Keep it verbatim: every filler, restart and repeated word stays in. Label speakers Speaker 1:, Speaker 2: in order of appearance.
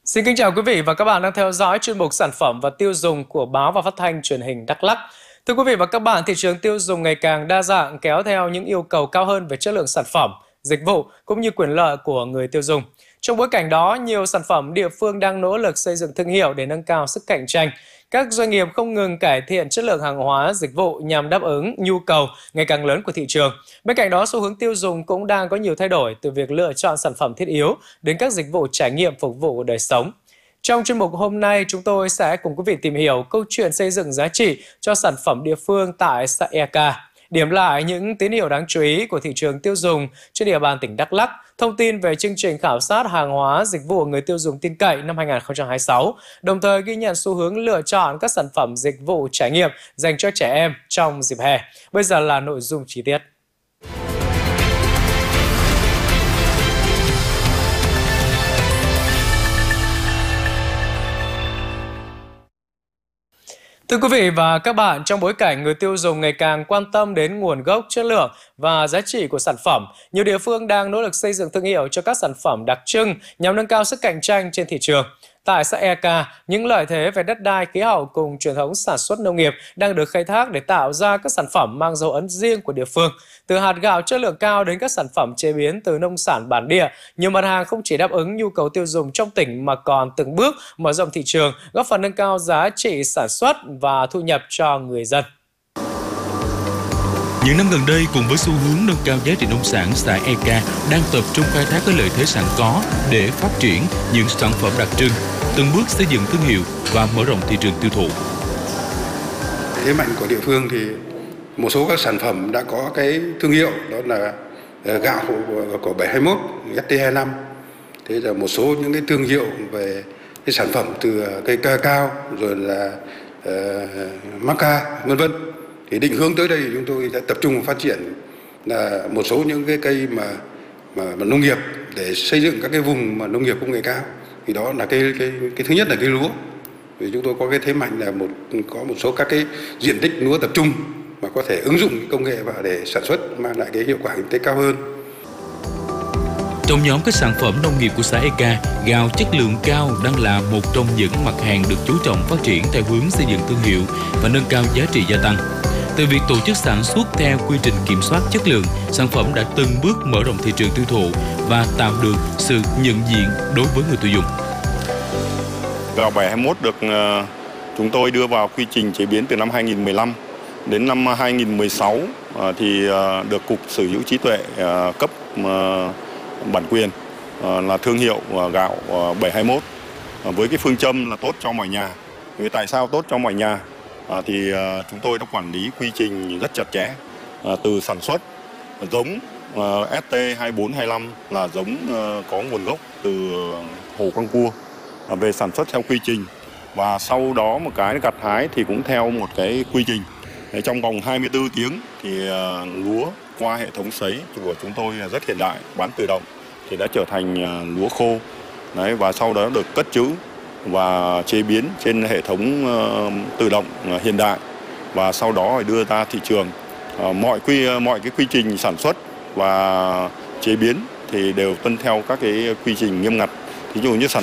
Speaker 1: Xin kính chào quý vị và các bạn đang theo dõi chuyên mục sản phẩm và tiêu dùng của báo và phát thanh truyền hình Đắk Lắk. Thưa quý vị và các bạn, thị trường tiêu dùng ngày càng đa dạng kéo theo những yêu cầu cao hơn về chất lượng sản phẩm, dịch vụ cũng như quyền lợi của người tiêu dùng. Trong bối cảnh đó, nhiều sản phẩm địa phương đang nỗ lực xây dựng thương hiệu để nâng cao sức cạnh tranh. Các doanh nghiệp không ngừng cải thiện chất lượng hàng hóa, dịch vụ nhằm đáp ứng nhu cầu ngày càng lớn của thị trường. Bên cạnh đó, xu hướng tiêu dùng cũng đang có nhiều thay đổi từ việc lựa chọn sản phẩm thiết yếu đến các dịch vụ trải nghiệm phục vụ đời sống. Trong chuyên mục hôm nay, chúng tôi sẽ cùng quý vị tìm hiểu câu chuyện xây dựng giá trị cho sản phẩm địa phương tại xã Eka, điểm lại những tín hiệu đáng chú ý của thị trường tiêu dùng trên địa bàn tỉnh Đắk Lắk, thông tin về chương trình khảo sát hàng hóa dịch vụ người tiêu dùng tin cậy năm hai nghìn không trăm hai mươi sáu, đồng thời ghi nhận xu hướng lựa chọn các sản phẩm dịch vụ trải nghiệm dành cho trẻ em trong dịp hè. Bây giờ là nội dung chi tiết. Thưa quý vị và các bạn, trong bối cảnh người tiêu dùng ngày càng quan tâm đến nguồn gốc, chất lượng và giá trị của sản phẩm, nhiều địa phương đang nỗ lực xây dựng thương hiệu cho các sản phẩm đặc trưng nhằm nâng cao sức cạnh tranh trên thị trường. Tại xã Eka, những lợi thế về đất đai, khí hậu cùng truyền thống sản xuất nông nghiệp đang được khai thác để tạo ra các sản phẩm mang dấu ấn riêng của địa phương. Từ hạt gạo chất lượng cao đến các sản phẩm chế biến từ nông sản bản địa, nhiều mặt hàng không chỉ đáp ứng nhu cầu tiêu dùng trong tỉnh mà còn từng bước mở rộng thị trường, góp phần nâng cao giá trị sản xuất và thu nhập cho người dân.
Speaker 2: Những năm gần đây, cùng với xu hướng nâng cao giá trị nông sản, xã Eka đang tập trung khai thác các lợi thế sẵn có để phát triển những sản phẩm đặc trưng, từng bước xây dựng thương hiệu và mở rộng thị trường tiêu thụ.
Speaker 3: Thế mạnh của địa phương thì một số các sản phẩm đã có cái thương hiệu, đó là gạo của bảy hai mốt, ét tê hai mươi lăm. Thế là một số những cái thương hiệu về cái sản phẩm từ cây cacao rồi là uh, maca vân vân. Thì định hướng tới đây chúng tôi sẽ tập trung phát triển là một số những cái cây mà, mà, mà nông nghiệp để xây dựng các cái vùng mà nông nghiệp công nghệ cao. Thì đó là cái cái cái thứ nhất là cái lúa. Vì chúng tôi có cái thế mạnh là một có một số các cái diện tích lúa tập trung mà có thể ứng dụng công nghệ vào để sản xuất mang lại cái hiệu quả kinh tế cao hơn.
Speaker 2: Trong nhóm các sản phẩm nông nghiệp của xã Eka, gạo chất lượng cao đang là một trong những mặt hàng được chú trọng phát triển theo hướng xây dựng thương hiệu và nâng cao giá trị gia tăng. Từ việc tổ chức sản xuất theo quy trình kiểm soát chất lượng, sản phẩm đã từng bước mở rộng thị trường tiêu thụ và tạo được sự nhận diện đối với người tiêu dùng.
Speaker 4: Gạo bảy hai mốt được uh, chúng tôi đưa vào quy trình chế biến từ năm hai nghìn không trăm mười lăm đến năm hai nghìn không trăm mười sáu uh, thì uh, được Cục Sở hữu trí tuệ uh, cấp uh, bản quyền uh, là thương hiệu uh, gạo uh, bảy hai mốt uh, với cái phương châm là tốt cho mọi nhà. Vì tại sao tốt cho mọi nhà? À, thì uh, chúng tôi đã quản lý quy trình rất chặt chẽ, à, từ sản xuất giống uh, ét tê hai bốn hai lăm là giống uh, có nguồn gốc từ Hồ Quang Cua, à, về sản xuất theo quy trình, và sau đó một cái gặt hái thì cũng theo một cái quy trình. Để trong vòng hai mươi tư tiếng thì uh, lúa qua hệ thống sấy của chúng tôi rất hiện đại, bán tự động thì đã trở thành uh, lúa khô. Đấy, và sau đó được cất trữ và chế biến trên hệ thống uh, tự động uh, hiện đại, và sau đó đưa ra thị trường. Uh, mọi quy mọi cái quy trình sản xuất và chế biến thì đều tuân theo các cái quy trình nghiêm ngặt. Ví dụ như sản